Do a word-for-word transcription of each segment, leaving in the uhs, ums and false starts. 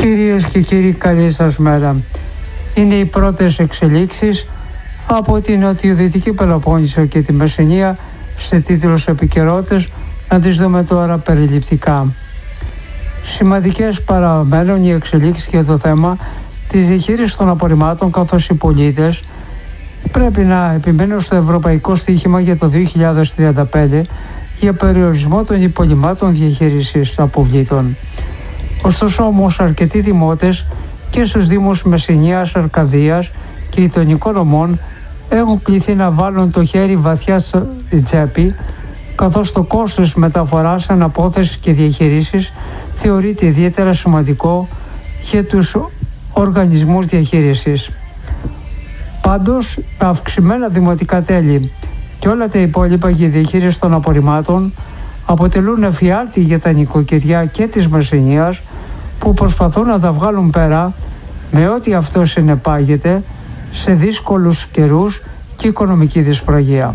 Κυρίες και κύριοι, καλή σας μέρα. Είναι οι πρώτες εξελίξεις από την νοτιοδυτική Πελοπόννησο και τη Μεσσηνία σε τίτλους επικαιρότητες. Να τις δούμε τώρα περιληπτικά. Σημαντικές παραμένουν οι εξελίξεις για το θέμα της διαχείρισης των απορριμμάτων, καθώς οι πολίτες πρέπει να επιμείνουν στο ευρωπαϊκό στίχημα για το δύο χιλιάδες τριάντα πέντε για περιορισμό των υπολειμμάτων διαχείρισης αποβλήτων. Ωστόσο όμως αρκετοί δημότες και στους δήμους Μεσσηνίας, Αρκαδίας και Ιτωνικών Ομών έχουν κληθεί να βάλουν το χέρι βαθιά στη τσέπη, καθώς το κόστος μεταφοράς, αναπόθεσης και διαχείρισης θεωρείται ιδιαίτερα σημαντικό για τους οργανισμούς διαχείρισης. Πάντως, τα αυξημένα δημοτικά τέλη και όλα τα υπόλοιπα για διαχείριση των απορριμμάτων αποτελούν εφιάλτη για τα νοικοκυριά και της Μεσσηνίας, που προσπαθούν να τα βγάλουν πέρα με ό,τι αυτό συνεπάγεται σε δύσκολους καιρούς και οικονομική δυσπραγία.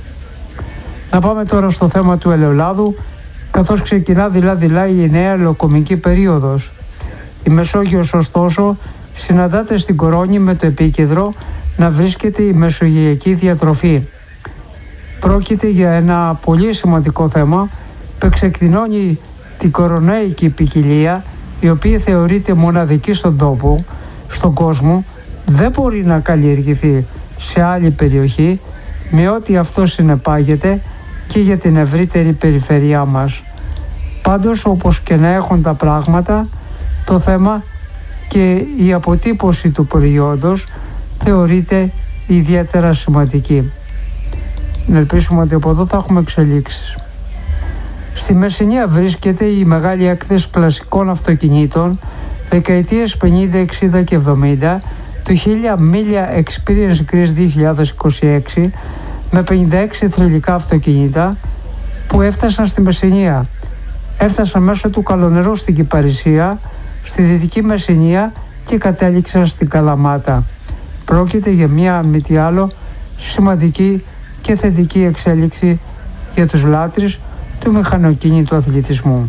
Να πάμε τώρα στο θέμα του ελαιολάδου, καθώς ξεκινά δειλά-δειλά η νέα λοκομική περίοδος. Η Μεσόγειος, ωστόσο, συναντάται στην Κορώνη με το επίκεντρο να βρίσκεται η μεσογειακή διατροφή. Πρόκειται για ένα πολύ σημαντικό θέμα που εξεκδηλώνει την κοροναϊκή ποικιλία, η οποία θεωρείται μοναδική στον τόπο, στον κόσμο, δεν μπορεί να καλλιεργηθεί σε άλλη περιοχή, με ό,τι αυτό συνεπάγεται και για την ευρύτερη περιφερειά μας. Πάντως, όπως και να έχουν τα πράγματα, το θέμα και η αποτύπωση του προϊόντος θεωρείται ιδιαίτερα σημαντική. Να ελπίσουμε ότι από εδώ θα έχουμε εξελίξεις. Στη Μεσσηνία βρίσκεται η μεγάλη έκθεση κλασικών αυτοκινήτων δεκαετίες πενήντα, εξήντα και εβδομήντα του χίλια μίλια Experience Greece δύο χιλιάδες είκοσι έξι, με πενήντα έξι θρυλικά αυτοκίνητα που έφτασαν στη Μεσσηνία. Έφτασαν μέσω του Καλονερού στην Κυπαρισία, στη Δυτική Μεσσηνία και κατέληξαν στην Καλαμάτα. Πρόκειται για μια μη τι άλλο σημαντική και θετική εξέλιξη για τους λάτρεις του μηχανοκίνητου αθλητισμού.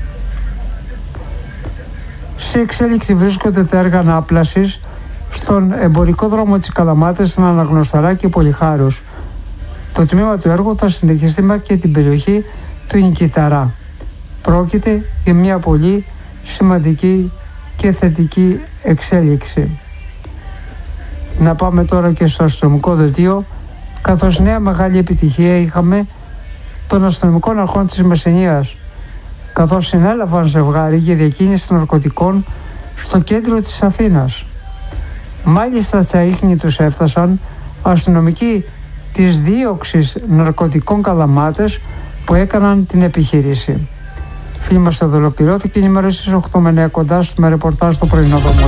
Σε εξέλιξη βρίσκονται τα έργα ανάπλασης στον εμπορικό δρόμο της Καλαμάτας, στην Αναγνωσταρά και Πολυχάρους. Το τμήμα του έργου θα συνεχιστεί μέχρι και την περιοχή του Νικηταρά. Πρόκειται για μια πολύ σημαντική και θετική εξέλιξη. Να πάμε τώρα και στο αστυνομικό δελτίο, καθώς νέα μεγάλη επιτυχία είχαμε των αστυνομικών αρχών της Μεσσηνίας, καθώς συνέλαβαν ζευγάρι για διακίνηση ναρκωτικών στο κέντρο της Αθήνας. Μάλιστα στα ίχνη τους έφτασαν αστυνομικοί της δίωξης ναρκωτικών Καλαμάτες που έκαναν την επιχείρηση. Φίλοι μας, εδώ ολοκληρώθηκε η ενημέρωση στις οκτώ με εννέα κοντά με ρεπορτάζ στο πρωινό δρόμο.